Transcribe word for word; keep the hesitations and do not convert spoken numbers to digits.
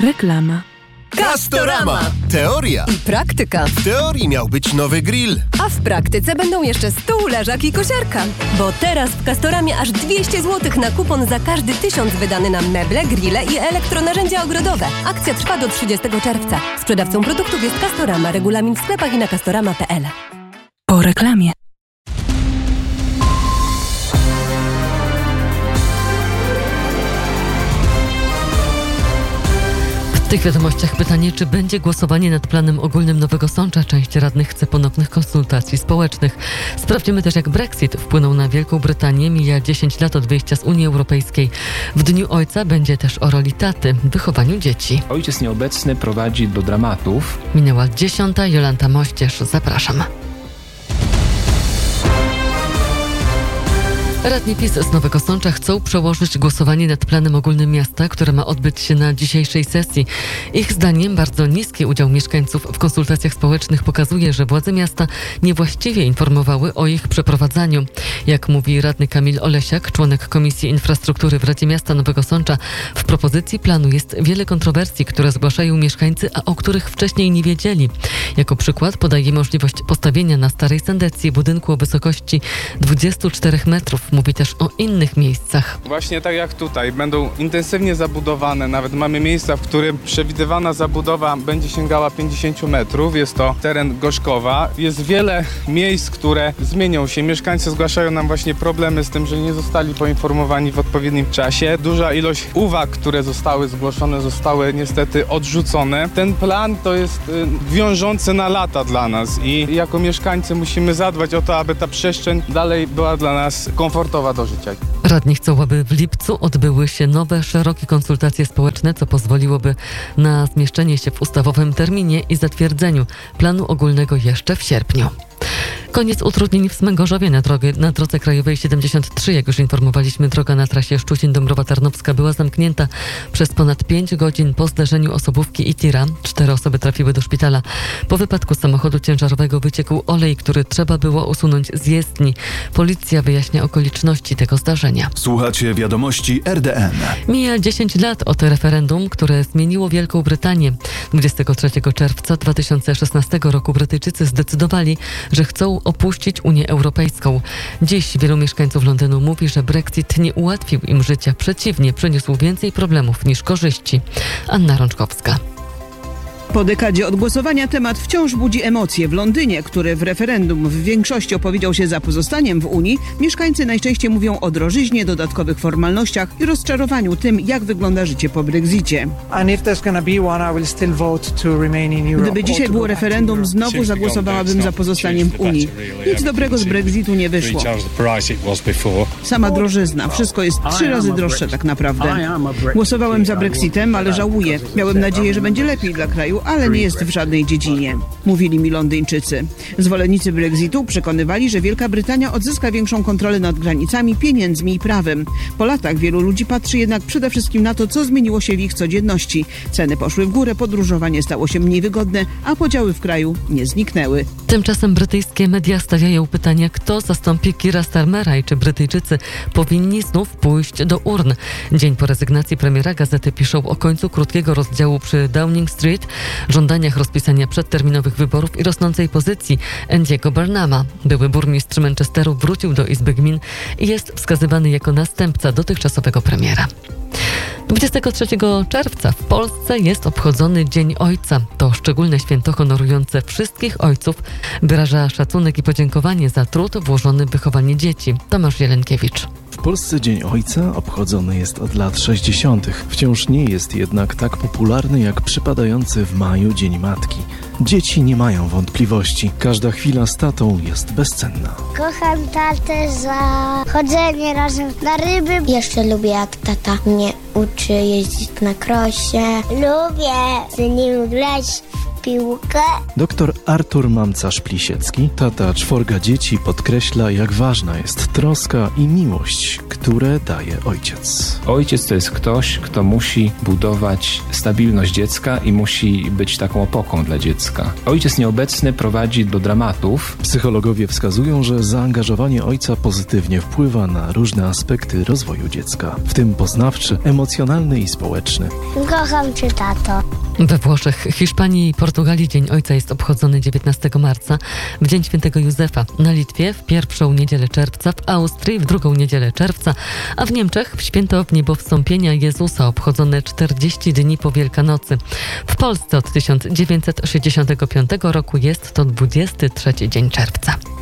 Reklama. Castorama! Teoria i praktyka. W teorii miał być nowy grill, A w praktyce będą jeszcze stół, leżak i kosiarka. Bo teraz w Castoramie aż dwieście złotych na kupon za każdy tysiąc wydany na meble, grille i elektronarzędzia ogrodowe. Akcja trwa do trzydziestego czerwca. Sprzedawcą produktów jest Castorama. Regulamin w sklepach i na castorama kropka p l. Po reklamie. W tych wiadomościach pytanie, czy będzie głosowanie nad planem ogólnym Nowego Sącza. Część radnych chce ponownych konsultacji społecznych. Sprawdzimy też, jak Brexit wpłynął na Wielką Brytanię. Mija dziesięć lat od wyjścia z Unii Europejskiej. W Dniu Ojca będzie też o roli taty w wychowaniu dzieci. Ojciec nieobecny prowadzi do dramatów. Minęła dziesiąta. Jolanta Moścież, zapraszam. Radni PiS z Nowego Sącza chcą przełożyć głosowanie nad planem ogólnym miasta, które ma odbyć się na dzisiejszej sesji. Ich zdaniem bardzo niski udział mieszkańców w konsultacjach społecznych pokazuje, że władze miasta niewłaściwie informowały o ich przeprowadzaniu. Jak mówi radny Kamil Olesiak, członek Komisji Infrastruktury w Radzie Miasta Nowego Sącza, w propozycji planu jest wiele kontrowersji, które zgłaszają mieszkańcy, a o których wcześniej nie wiedzieli. Jako przykład podaje możliwość postawienia na Starej Sandecji budynku o wysokości dwudziestu czterech metrów. Mówi też o innych miejscach. Właśnie tak jak tutaj, będą intensywnie zabudowane. Nawet mamy miejsca, w którym przewidywana zabudowa będzie sięgała pięćdziesiąt metrów. Jest to teren Gorzkowa. Jest wiele miejsc, które zmienią się. Mieszkańcy zgłaszają nam właśnie problemy z tym, że nie zostali poinformowani w odpowiednim czasie. Duża ilość uwag, które zostały zgłoszone, zostały niestety odrzucone. Ten plan to jest y, wiążący na lata dla nas i jako mieszkańcy musimy zadbać o to, aby ta przestrzeń dalej była dla nas komfortowa do życia. Radni chcą, aby w lipcu odbyły się nowe, szerokie konsultacje społeczne, co pozwoliłoby na zmieszczenie się w ustawowym terminie i zatwierdzeniu planu ogólnego jeszcze w sierpniu. Koniec utrudnień w Smęgorzowie na, drogę, na drodze krajowej siedemdziesiąt trzy. Jak już informowaliśmy, droga na trasie Szczucin-Dąbrowa Tarnowska była zamknięta przez ponad pięć godzin po zdarzeniu osobówki i tira. Cztery osoby trafiły do szpitala. Po wypadku samochodu ciężarowego wyciekł olej, który trzeba było usunąć z jezdni. Policja wyjaśnia okoliczności tego zdarzenia. Słuchacie wiadomości R D N. Mija dziesięć lat od referendum, które zmieniło Wielką Brytanię. dwudziestego trzeciego czerwca dwa tysiące szesnastego roku Brytyjczycy zdecydowali, że chcą opuścić Unię Europejską. Dziś wielu mieszkańców Londynu mówi, że Brexit nie ułatwił im życia. Przeciwnie, przyniósł więcej problemów niż korzyści. Anna Rączkowska. Po dekadzie od głosowania temat wciąż budzi emocje. W Londynie, który w referendum w większości opowiedział się za pozostaniem w Unii, mieszkańcy najczęściej mówią o drożyźnie, dodatkowych formalnościach i rozczarowaniu tym, jak wygląda życie po Brexicie. Gdyby dzisiaj było referendum, znowu zagłosowałabym za pozostaniem w Unii. Nic dobrego z Brexitu nie wyszło. Sama drożyzna. Wszystko jest trzy razy droższe tak naprawdę. Głosowałem za Brexitem, ale żałuję. Miałem nadzieję, że będzie lepiej dla kraju, ale nie jest w żadnej dziedzinie, mówili mi Londyńczycy. Zwolennicy Brexitu przekonywali, że Wielka Brytania odzyska większą kontrolę nad granicami, pieniędzmi i prawem. Po latach wielu ludzi patrzy jednak przede wszystkim na to, co zmieniło się w ich codzienności. Ceny poszły w górę, podróżowanie stało się mniej wygodne, a podziały w kraju nie zniknęły. Tymczasem brytyjskie media stawiają pytania, kto zastąpi Keira Starmera i czy Brytyjczycy powinni znów pójść do urn. Dzień po rezygnacji premiera gazety piszą o końcu krótkiego rozdziału przy Downing Street, żądaniach rozpisania przedterminowych wyborów i rosnącej pozycji Andiego Burnhama. Były burmistrz Manchesteru wrócił do Izby Gmin i jest wskazywany jako następca dotychczasowego premiera. dwudziestego trzeciego czerwca w Polsce jest obchodzony Dzień Ojca. To szczególne święto honorujące wszystkich ojców, wyraża szacunek i podziękowanie za trud włożony w wychowanie dzieci. Tomasz Jelenkiewicz. W Polsce Dzień Ojca obchodzony jest od lat sześćdziesiątych. Wciąż nie jest jednak tak popularny jak przypadający w maju Dzień Matki. Dzieci nie mają wątpliwości. Każda chwila z tatą jest bezcenna. Kocham tatę za chodzenie razem na ryby. Jeszcze lubię, jak tata mnie uczy jeździć na krosie. Lubię z nim grać w piłkę. Doktor Artur Mamcarz-Plisiecki, tata czworga dzieci, podkreśla, jak ważna jest troska i miłość, które daje ojciec. Ojciec to jest ktoś, kto musi budować stabilność dziecka i musi być taką opoką dla dziecka. Ojciec nieobecny prowadzi do dramatów. Psychologowie wskazują, że zaangażowanie ojca pozytywnie wpływa na różne aspekty rozwoju dziecka, w tym poznawczy, emocjonalny i społeczny. Kocham cię, tato. We Włoszech, Hiszpanii i Portugalii Dzień Ojca jest obchodzony dziewiętnastego marca, w Dzień Świętego Józefa. Na Litwie w pierwszą niedzielę czerwca, w Austrii w drugą niedzielę czerwca, a w Niemczech w święto Wniebowstąpienia Jezusa obchodzone czterdzieści dni po Wielkanocy. W Polsce od tysiąc dziewięćset sześćdziesiątego piątego roku jest to dwudziesty trzeci dzień czerwca.